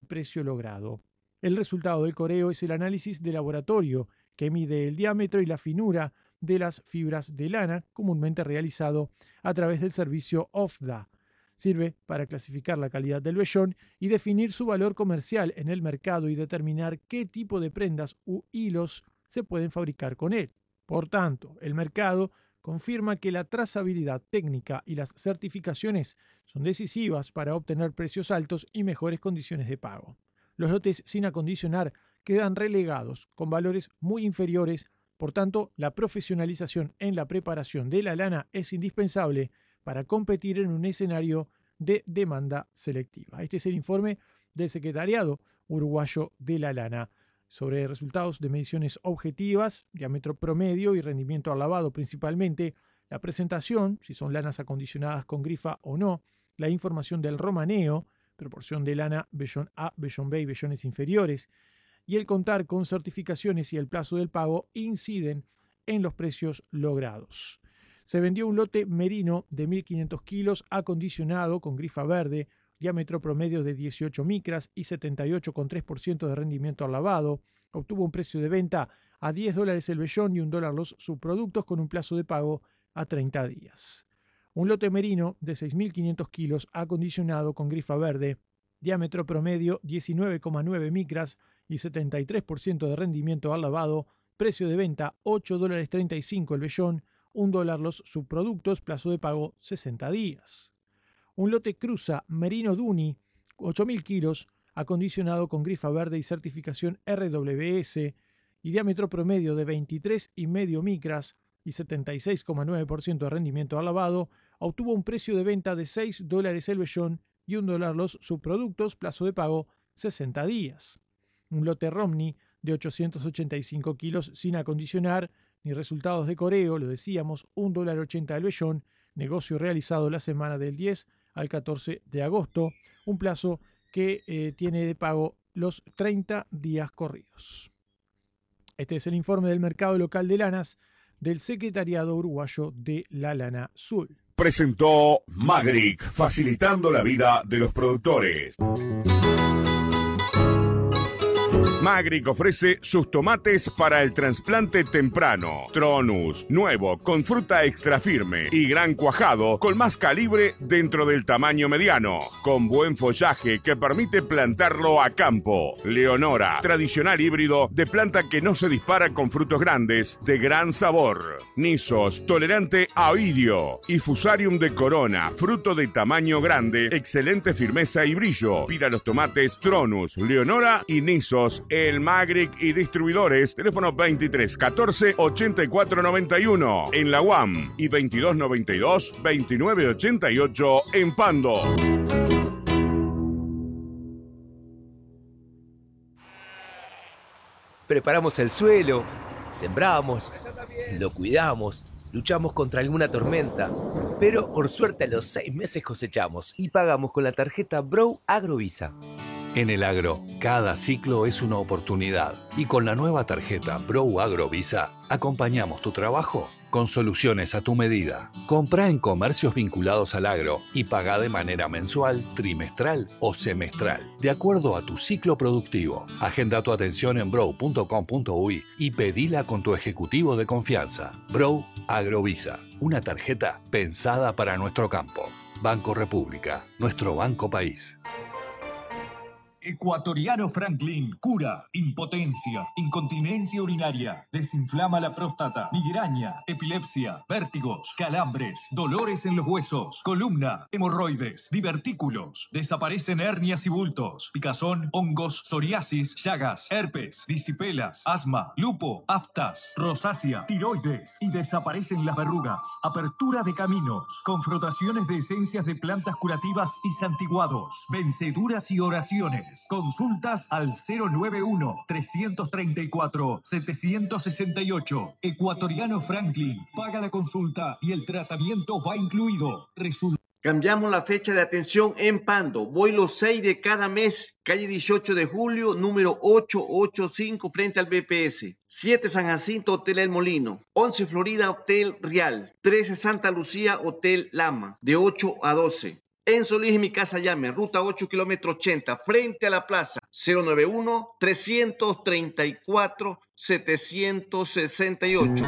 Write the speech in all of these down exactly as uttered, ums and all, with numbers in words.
precio logrado. El resultado del coreo es el análisis de laboratorio que mide el diámetro y la finura de las fibras de lana, comúnmente realizado a través del servicio O F D A. Sirve para clasificar la calidad del vellón y definir su valor comercial en el mercado y determinar qué tipo de prendas u hilos se pueden fabricar con él. Por tanto, el mercado confirma que la trazabilidad técnica y las certificaciones son decisivas para obtener precios altos y mejores condiciones de pago. Los lotes sin acondicionar quedan relegados con valores muy inferiores, por tanto, la profesionalización en la preparación de la lana es indispensable para competir en un escenario de demanda selectiva. Este es el informe del Secretariado Uruguayo de la Lana sobre resultados de mediciones objetivas, diámetro promedio y rendimiento al lavado principalmente, la presentación, si son lanas acondicionadas con grifa o no, la información del romaneo, proporción de lana, vellón A, vellón B y vellones inferiores, y el contar con certificaciones y el plazo del pago inciden en los precios logrados. Se vendió un lote merino de mil quinientos kilos acondicionado con grifa verde, diámetro promedio de dieciocho micras y setenta y ocho coma tres por ciento de rendimiento al lavado. Obtuvo un precio de venta a diez dólares el vellón y un dólar los subproductos con un plazo de pago a treinta días. Un lote merino de seis mil quinientos kilos acondicionado con grifa verde, diámetro promedio diecinueve coma nueve micras y setenta y tres por ciento de rendimiento al lavado, precio de venta ocho dólares treinta y cinco el vellón, un dólar los subproductos, plazo de pago sesenta días. Un lote cruza merino Duni, ocho mil kilos, acondicionado con grifa verde y certificación R W S y diámetro promedio de veintitrés coma cinco micras y setenta y seis coma nueve por ciento de rendimiento al lavado, obtuvo un precio de venta de seis dólares el vellón y un dólar los subproductos, plazo de pago sesenta días. Un lote Romney de ochocientos ochenta y cinco kilos sin acondicionar ni resultados de coreo, lo decíamos, un dólar ochenta el vellón, negocio realizado la semana del diez al catorce de agosto, un plazo que eh, tiene de pago los treinta días corridos. Este es el informe del mercado local de lanas del Secretariado Uruguayo de la Lana Azul. Presentó Magric, facilitando la vida de los productores. Magric ofrece sus tomates para el trasplante temprano. Tronus, nuevo, con fruta extra firme y gran cuajado, con más calibre dentro del tamaño mediano, con buen follaje que permite plantarlo a campo. Leonora, tradicional híbrido de planta que no se dispara con frutos grandes, de gran sabor. Nisos, tolerante a oidio. Y Fusarium de Corona, fruto de tamaño grande, excelente firmeza y brillo. Pida los tomates Tronus, Leonora y Nisos el Magric y distribuidores, teléfono veintitrés catorce ochenta y cuatro noventa y uno en la U A M y veintidós noventa y dos veintinueve ochenta y ocho en Pando. Preparamos el suelo, sembramos, lo cuidamos, luchamos contra alguna tormenta, pero por suerte a los seis meses cosechamos y pagamos con la tarjeta Brow Agrovisa. En el agro, cada ciclo es una oportunidad y con la nueva tarjeta Brow Agrovisa acompañamos tu trabajo con soluciones a tu medida. Comprá en comercios vinculados al agro y pagá de manera mensual, trimestral o semestral, de acuerdo a tu ciclo productivo. Agenda tu atención en brow punto com punto uy y pedila con tu ejecutivo de confianza. Brow Agrovisa, una tarjeta pensada para nuestro campo. Banco República, nuestro banco país. Ecuatoriano Franklin cura impotencia, incontinencia urinaria, desinflama la próstata, migraña, epilepsia, vértigos, calambres, dolores en los huesos, columna, hemorroides, divertículos, desaparecen hernias y bultos, picazón, hongos, psoriasis, llagas, herpes, disipelas, asma, lupo, aftas, rosácea, tiroides y desaparecen las verrugas. Apertura de caminos, con frotaciones de esencias de plantas curativas y santiguados, venceduras y oraciones. Consultas al cero nueve uno, tres tres cuatro, siete seis ocho. Ecuatoriano Franklin. Paga la consulta y el tratamiento va incluido. Result- Cambiamos la fecha de atención en Pando. Voy los seis de cada mes. Calle dieciocho de julio, número ochocientos ochenta y cinco, frente al B P S. siete San Jacinto, Hotel El Molino. once Florida, Hotel Real. trece Santa Lucía, Hotel Lama. De ocho a doce. En Solís y Mi Casa Llame, ruta ocho, kilómetro ochenta, frente a la plaza. cero nueve uno, tres tres cuatro, siete seis ocho.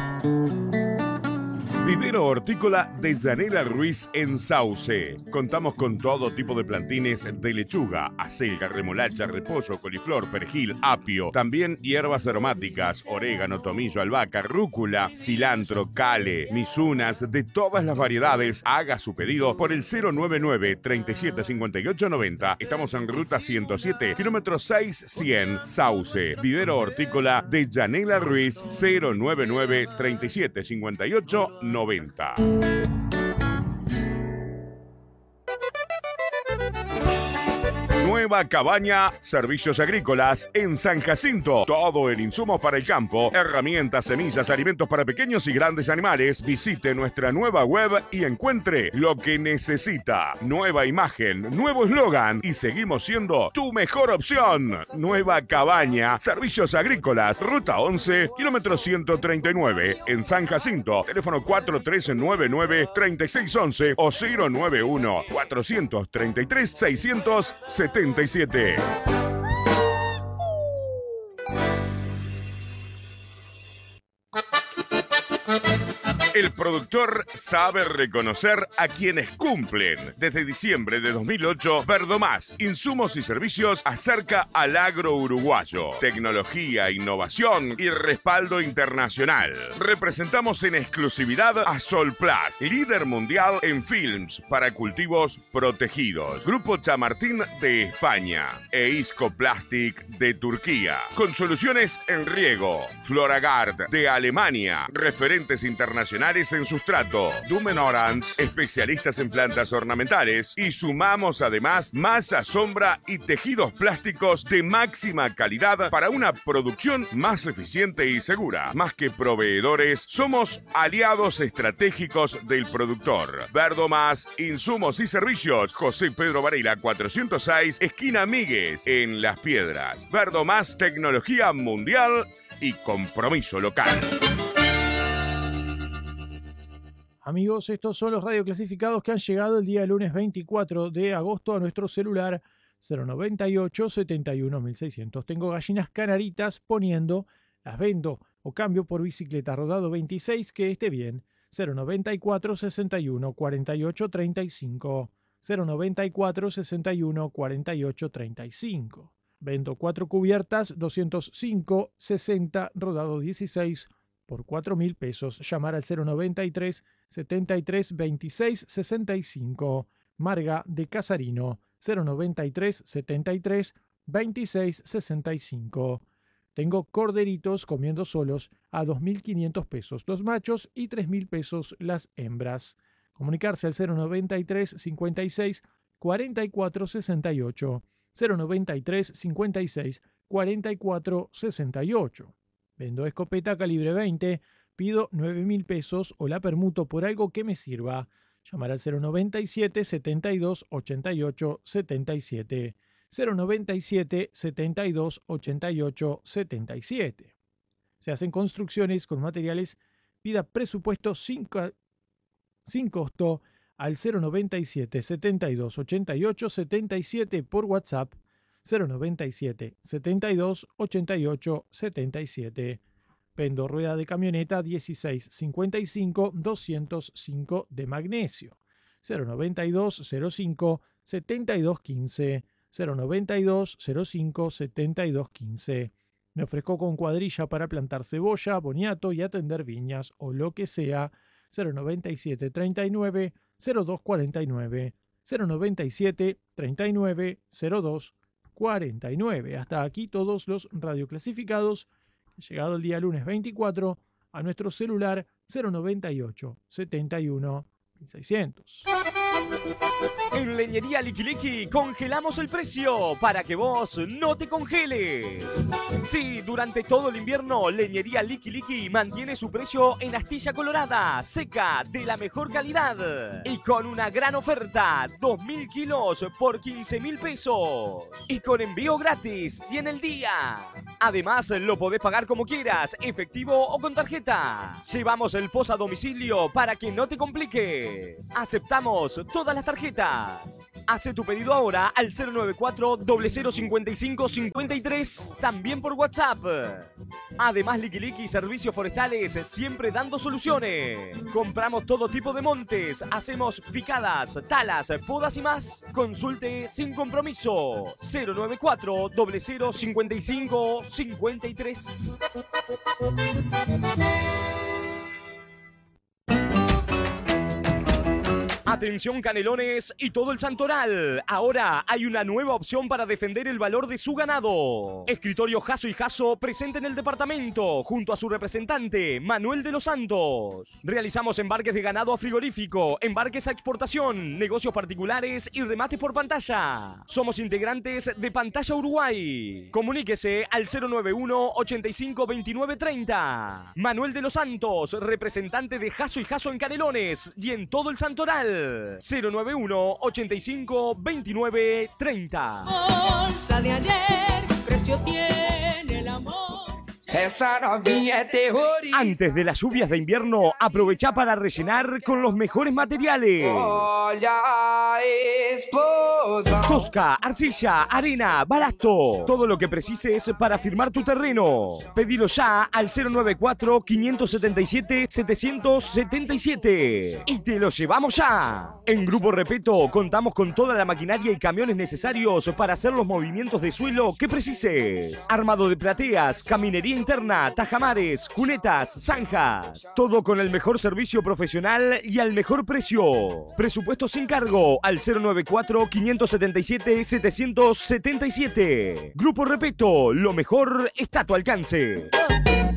Vivero Hortícola de Yanela Ruiz en Sauce. Contamos con todo tipo de plantines de lechuga, acelga, remolacha, repollo, coliflor, perejil, apio. También hierbas aromáticas, orégano, tomillo, albahaca, rúcula, cilantro, cale, misunas, de todas las variedades. Haga su pedido por el cero nueve nueve, treinta y siete, cincuenta y ocho, noventa. Estamos en ruta ciento siete, kilómetro seis cien, Sauce. Vivero Hortícola de Yanela Ruiz, cero nueve nueve, treinta y siete, cincuenta y ocho, noventa. Nueva Cabaña, servicios agrícolas en San Jacinto. Todo el insumo para el campo, herramientas, semillas, alimentos para pequeños y grandes animales. Visite nuestra nueva web y encuentre lo que necesita. Nueva imagen, nuevo eslogan y seguimos siendo tu mejor opción. Nueva Cabaña, servicios agrícolas, ruta once, kilómetro ciento treinta y nueve, en San Jacinto. Teléfono cuatro tres nueve nueve, tres seis uno uno o cero nueve uno, cuatro tres tres, seis siete siete. El productor sabe reconocer a quienes cumplen. Desde diciembre de dos mil ocho, Verdomás, insumos y servicios acerca al agro uruguayo. Tecnología, innovación y respaldo internacional. Representamos en exclusividad a Solplast, líder mundial en films para cultivos protegidos. Grupo Chamartín de España e Isco Plastic de Turquía. Con soluciones en riego. Floragard de Alemania. Referentes internacionales en sustrato. Dumen Orange, especialistas en plantas ornamentales. Y sumamos además masa, sombra y tejidos plásticos de máxima calidad para una producción más eficiente y segura. Más que proveedores, somos aliados estratégicos del productor. Verdomás, insumos y servicios. José Pedro Varela, cuatrocientos seis, esquina Míguez, en Las Piedras. Verdomás, tecnología mundial y compromiso local. Amigos, estos son los radioclasificados que han llegado el día lunes veinticuatro de agosto a nuestro celular cero noventa y ocho, setenta y uno, mil seiscientos. Tengo gallinas canaritas poniendo, las vendo o cambio por bicicleta rodado veintiséis que esté bien. cero noventa y cuatro, sesenta y uno, cuarenta y ocho, treinta y cinco. cero noventa y cuatro, sesenta y uno, cuarenta y ocho, treinta y cinco. Vendo cuatro cubiertas, doscientos cinco, sesenta, rodado dieciséis por cuatro mil pesos. Llamar al cero noventa y tres, setenta y tres, veintiséis, sesenta y cinco. Marga de Casarino, cero noventa y tres, setenta y tres, veintiséis, sesenta y cinco. Tengo corderitos comiendo solos a dos mil quinientos pesos los machos y tres mil pesos las hembras. Comunicarse al cero noventa y tres, cincuenta y seis, cuarenta y cuatro, sesenta y ocho. cero noventa y tres, cincuenta y seis, cuarenta y cuatro, sesenta y ocho. Vendo escopeta calibre veinte, pido nueve mil pesos o la permuto por algo que me sirva. Llamar al cero noventa y siete, setenta y dos, ochenta y ocho, setenta y siete. cero noventa y siete, setenta y dos, ochenta y ocho, setenta y siete. Se hacen construcciones con materiales, pida presupuesto sin, sin costo al cero noventa y siete, setenta y dos, ochenta y ocho, setenta y siete por WhatsApp. cero noventa y siete, setenta y dos, ochenta y ocho, setenta y siete. Vendo rueda de camioneta dieciséis cincuenta y cinco, doscientos cinco de magnesio. cero noventa y dos, cero cinco, setenta y dos quince. cero noventa y dos, cero cinco, setenta y dos quince. Me ofrezco con cuadrilla para plantar cebolla, boniato y atender viñas o lo que sea. cero noventa y siete, treinta y nueve, cero dos cuarenta y nueve. cero noventa y siete, treinta y nueve, cero dos cuarenta y nueve. Hasta aquí todos los radioclasificados. Llegado el día lunes veinticuatro a nuestro celular cero noventa y ocho, setenta y uno, mil seiscientos. En Leñería Liqui Liqui congelamos el precio para que vos no te congeles. Sí, durante todo el invierno, Leñería Liqui Liqui mantiene su precio en astilla colorada, seca, de la mejor calidad. Y con una gran oferta, dos mil kilos por quince mil pesos. Y con envío gratis y en el día. Además, lo podés pagar como quieras, efectivo o con tarjeta. Llevamos el post a domicilio para que no te compliques. Aceptamos todas las tarjetas. Hace tu pedido ahora al cero nueve cuatro, cero cero cinco cinco, cinco tres, también por WhatsApp. Además, Liquiliqui Servicios Forestales, siempre dando soluciones. Compramos todo tipo de montes, hacemos picadas, talas, podas y más. Consulte sin compromiso. cero nueve cuatro, cero cero cinco cinco, cinco tres. Atención Canelones y todo el Santoral. Ahora hay una nueva opción para defender el valor de su ganado. Escritorio Jasso y Jasso presente en el departamento junto a su representante Manuel de los Santos. Realizamos embarques de ganado a frigorífico, embarques a exportación, negocios particulares y remates por pantalla. Somos integrantes de Pantalla Uruguay. Comuníquese al cero nueve uno, ochenta y cinco, veintinueve, treinta. Manuel de los Santos, representante de Jasso y Jasso en Canelones y en todo el Santoral. cero nueve uno, ochenta y cinco, veintinueve, treinta. Bolsa de ayer, precio tiene el amor. Esa novinha es terrorista. Antes de las lluvias de invierno, aprovecha para rellenar con los mejores materiales. Olha a explosão. Tosca, arcilla, arena, balasto. Todo lo que precises para firmar tu terreno. Pedilo ya al cero nueve cuatro, cinco siete siete, siete siete siete. Y te lo llevamos ya. En Grupo Repeto contamos con toda la maquinaria y camiones necesarios para hacer los movimientos de suelo que precises. Armado de plateas, caminería interna, tajamares, cunetas, zanjas. Todo con el mejor servicio profesional y al mejor precio. Presupuesto sin cargo al cero nueve cuatro, cinco siete siete, siete siete siete. Grupo Repeto, lo mejor está a tu alcance.